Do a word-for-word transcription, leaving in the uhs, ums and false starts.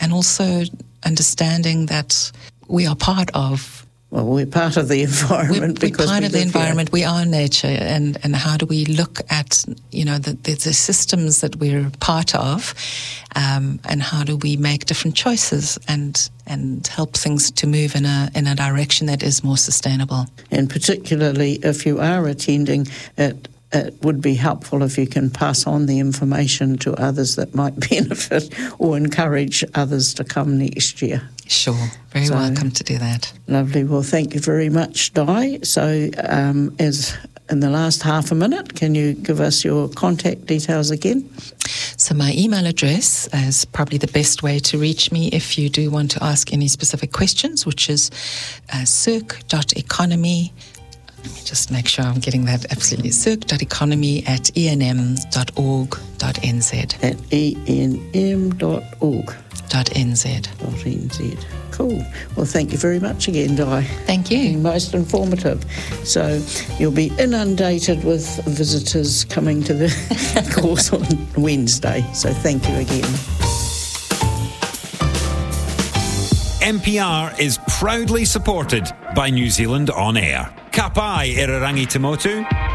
and also understanding that we are part of Well, we're part of the environment we're, because we're part we of the live environment. here. We are nature, and, and how do we look at you know the, the, the systems that we're part of, um, and how do we make different choices and and help things to move in a in a direction that is more sustainable. And particularly if you are attending, it it would be helpful if you can pass on the information to others that might benefit or encourage others to come next year. Sure. Very So, welcome to do that. Lovely. Well, thank you very much, Di. So um, as in the last half a minute, can you give us your contact details again? So my email address is probably the best way to reach me if you do want to ask any specific questions, which is uh, circ dot economy. Let me just make sure I'm getting that absolutely. circ dot economy at e n m dot org dot n z. At e n m dot org. Dot N Z. Dot N Z. Cool. Well, thank you very much again, Di. Thank you. Most informative. So you'll be inundated with visitors coming to the course on Wednesday. So thank you again. M P R is proudly supported by New Zealand On Air. Ka pai e re rangi te motu.